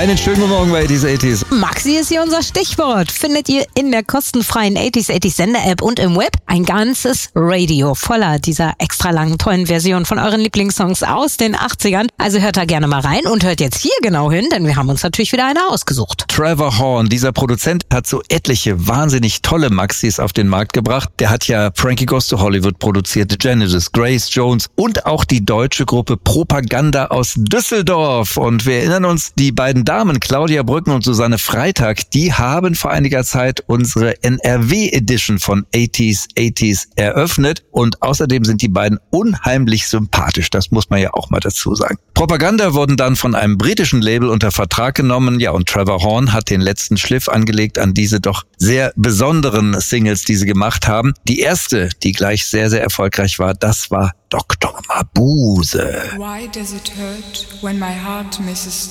Einen schönen guten Morgen bei 80s. Maxi ist hier unser Stichwort. Findet ihr in der kostenfreien 80s Sender-App und im Web ein ganzes Radio voller dieser extra langen, tollen Versionen von euren Lieblingssongs aus den 80ern. Also hört da gerne mal rein und hört jetzt hier genau hin, denn wir haben uns natürlich wieder eine ausgesucht. Trevor Horn, dieser Produzent, hat so etliche wahnsinnig tolle Maxis auf den Markt gebracht. Der hat ja Frankie Goes to Hollywood produziert, Genesis, Grace Jones und auch die deutsche Gruppe Propaganda aus Düsseldorf. Und wir erinnern uns, die beiden Damen, Claudia Brücken und Susanne Freitag, die haben vor einiger Zeit unsere NRW-Edition von 80s eröffnet. Und außerdem sind die beiden unheimlich sympathisch. Das muss man ja auch mal dazu sagen. Propaganda wurden dann von einem britischen Label unter Vertrag genommen. Ja, und Trevor Horn hat den letzten Schliff angelegt an diese doch sehr besonderen Singles, die sie gemacht haben. Die erste, die gleich sehr, sehr erfolgreich war, das war Dr. Mabuse. Why does it hurt when my heart misses